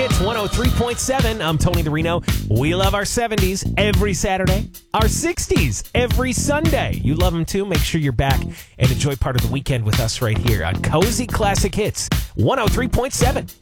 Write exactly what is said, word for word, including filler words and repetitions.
It's one oh three point seven. I'm Tony the Reno. We love our seventies every Saturday, our sixties every Sunday. You love them too? Make sure you're back and enjoy part of the weekend with us right here on Cozy Classic Hits one oh three point seven.